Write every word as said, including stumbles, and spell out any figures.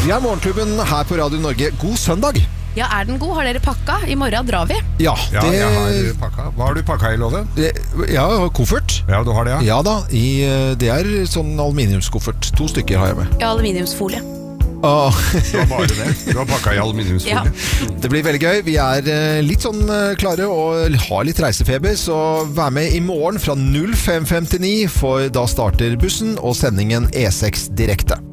Vi er Morgenklubben her på Radio Norge. God søndag! Ja, er den god? Har dere pakka? I morgen drar vi. Ja, Ja, det... jeg har pakka. Hva har du pakka i låden? Ja, koffert. Ja, du har det, ja. Ja da, i, det er sånn aluminiumskoffert. To stykker har jeg med. Ja, aluminiumsfolie. Åh. Du har bare det. Du har pakka i aluminiumsfolie. Ja. Det blir veldig gøy. Vi er litt sånn klare og har litt reisefeber, så vær med i morgen fra null fem femtini, for da starter bussen og sendingen E seks direkte.